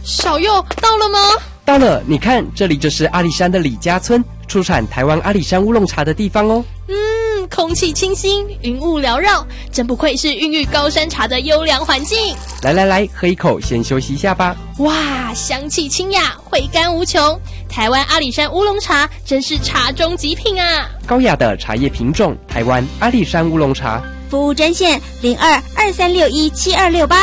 小佑到了吗？ 到了，你看，这里就是阿里山的李家村，出产台湾阿里山乌龙茶的地方哦。 空气清新，云雾缭绕，真不愧是孕育高山茶的优良环境。 来，喝一口，先休息一下吧。 哇，香气清雅，回甘无穷。台湾阿里山乌龙茶真是茶中极品啊！ 高雅的茶叶品种，台湾阿里山乌龙茶。 服务专线02-2361-7268。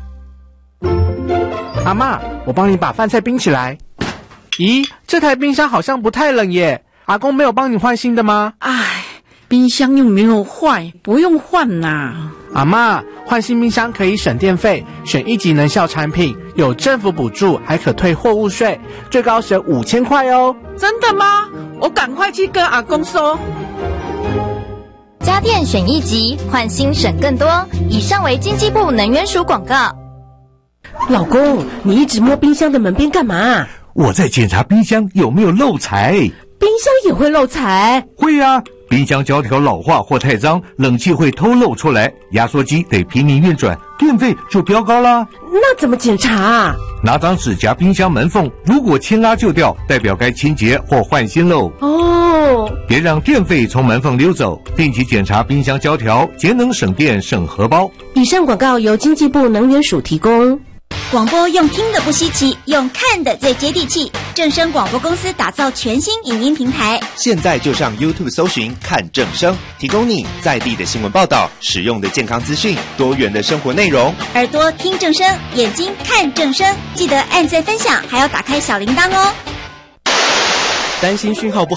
阿嬷，我帮你把饭菜冰起来。咦，这台冰箱好像不太冷耶，阿公没有帮你换新的吗？ 唉，冰箱又没有坏，不用换啦。 阿嬷，换新冰箱可以省电费，选1级能效产品，有政府补助，还可退货物税，最高省5000块哦。 真的吗？我赶快去跟阿公说。 家电选1级，换新省更多。以上为经济部能源署广告。 老公，你一直摸冰箱的门边干嘛？ 我在检查冰箱有没有漏财。 冰箱也会漏财？ 会啊，冰箱胶条老化或太脏，冷气会偷漏出来，压缩机得拼命运转，电费就飙高啦。 那怎么检查啊？ 拿张纸夹冰箱门缝，如果轻拉就掉，代表该清洁或换新喽。 哦， 别让电费从门缝溜走，定期检查冰箱胶条，节能省电省荷包。 以上广告由经济部能源署提供。 广播用听的不稀奇，用看的最接地气。正声广播公司打造全新影音平台， 现在就上 YouTube 搜寻看正声，提供你在地的新闻报道、实用的健康资讯、多元的生活内容。 耳朵听正声，眼睛看正声，记得按赞分享，还要打开小铃铛哦。 担心讯号不